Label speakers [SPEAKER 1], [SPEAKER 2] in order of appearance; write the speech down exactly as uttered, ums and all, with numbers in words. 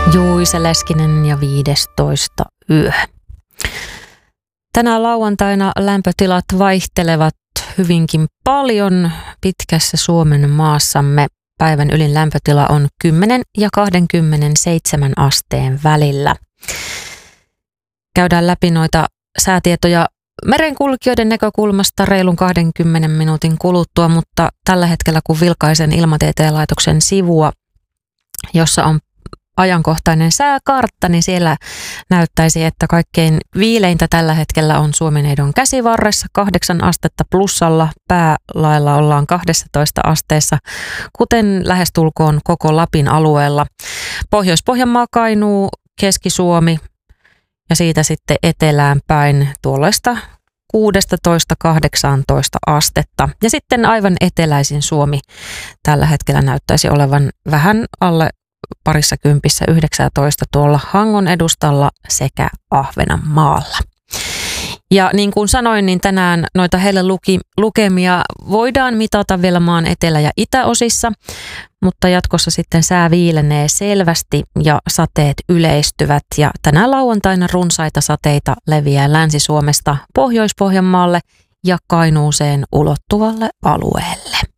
[SPEAKER 1] Juise Leskinen ja viidestoista yö. Tänään lauantaina lämpötilat vaihtelevat hyvinkin paljon pitkässä Suomen maassamme. Päivän ylin lämpötila on kymmenen ja kaksikymmentäseitsemän asteen välillä. Käydään läpi noita säätietoja merenkulkijoiden näkökulmasta reilun kahdenkymmenen minuutin kuluttua, mutta tällä hetkellä kun vilkaisen Ilmatieteen laitoksen sivua, jossa on ajankohtainen sääkartta, niin siellä näyttäisi, että kaikkein viileintä tällä hetkellä on Suomeneidon käsivarressa kahdeksan astetta plussalla. Päälailla ollaan kaksitoista asteessa, kuten lähestulkoon koko Lapin alueella. Pohjois-Pohjanmaa, Kainuu, Keski-Suomi ja siitä sitten etelään päin tuollaista kuusitoista kahdeksantoista astetta. Ja sitten aivan eteläisin Suomi tällä hetkellä näyttäisi olevan vähän alle parissa kympissä yhdeksäntoista tuolla Hangon edustalla sekä Ahvenanmaalla. Ja niin kuin sanoin, niin tänään noita heille luki, lukemia voidaan mitata vielä maan etelä- ja itäosissa, mutta jatkossa sitten sää viilenee selvästi ja sateet yleistyvät. Ja tänään lauantaina runsaita sateita leviää Länsi-Suomesta Pohjois-Pohjanmaalle ja Kainuuseen ulottuvalle alueelle.